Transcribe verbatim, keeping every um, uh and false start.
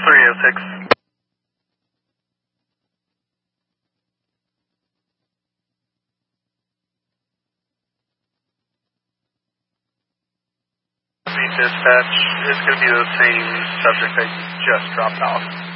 three oh six. Dispatch is going to be the same subject that you just dropped off.